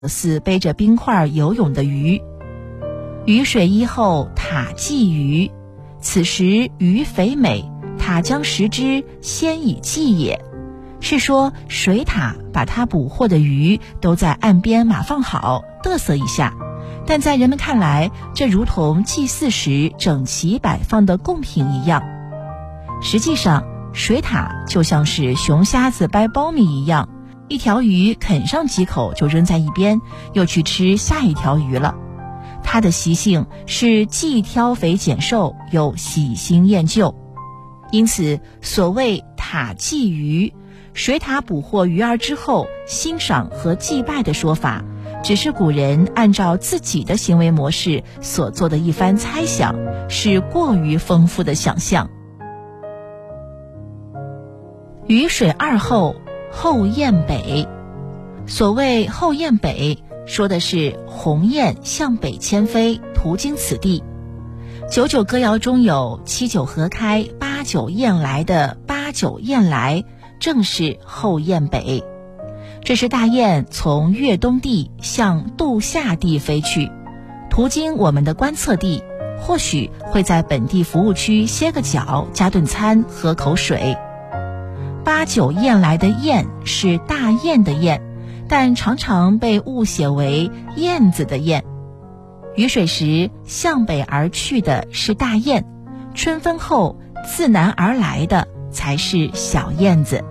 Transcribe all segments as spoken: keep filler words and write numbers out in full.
似背着冰块游泳的鱼。鱼水一后，塔鲫鱼，此时鱼肥美，塔将食之，先以鲫也。是说水獭把它捕获的鱼都在岸边码放好，嘚瑟一下，但在人们看来，这如同祭祀时整齐摆放的贡品一样。实际上，水獭就像是熊瞎子掰苞米一样，一条鱼啃上几口就扔在一边，又去吃下一条鱼了。它的习性是既挑肥拣瘦，又喜新厌旧，因此所谓塔鲫鱼，水獭捕获鱼儿之后欣赏和祭拜的说法，只是古人按照自己的行为模式所做的一番猜想，是过于丰富的想象。鱼水二后，后雁北。所谓后雁北，说的是鸿雁向北迁飞，途经此地。九九歌谣中有七九河开，八九雁来的八九雁来，正是后雁北。这是大雁从越东地向杜夏地飞去，途经我们的观测地，或许会在本地服务区歇个脚，加顿餐，喝口水。八九雁来的雁是大雁的雁，但常常被误写为燕子的燕。雨水时向北而去的是大雁，春分后自南而来的才是小燕子。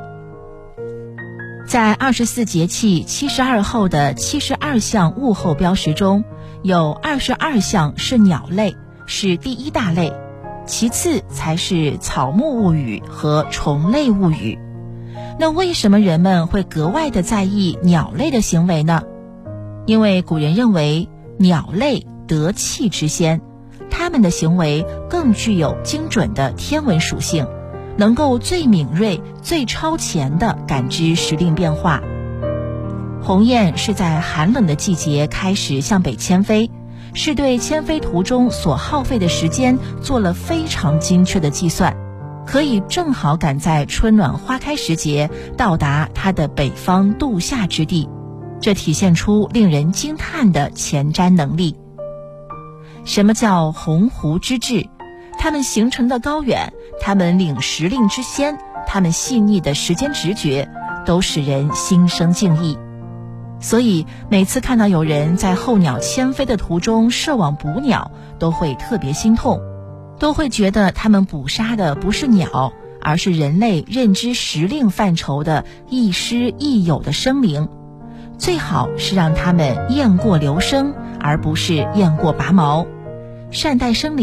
在二十四节气七十二候的七十二项物候标识中，有二十二项是鸟类，是第一大类，其次才是草木物语和虫类物语。那为什么人们会格外的在意鸟类的行为呢？因为古人认为鸟类得气之先，它们的行为更具有精准的天文属性，能够最敏锐、最超前地感知时令变化。鸿雁是在寒冷的季节开始向北迁飞，是对迁飞途中所耗费的时间做了非常精确的计算，可以正好赶在春暖花开时节到达它的北方度夏之地，这体现出令人惊叹的前瞻能力。什么叫鸿鹄之志？它们形成的高远，它们领时令之先，它们细腻的时间直觉，都使人心生敬意。所以每次看到有人在候鸟迁飞的途中射网捕鸟，都会特别心痛，都会觉得他们捕杀的不是鸟，而是人类认知时令范畴的亦师亦友的生灵。最好是让他们雁过留声，而不是雁过拔毛。善待生灵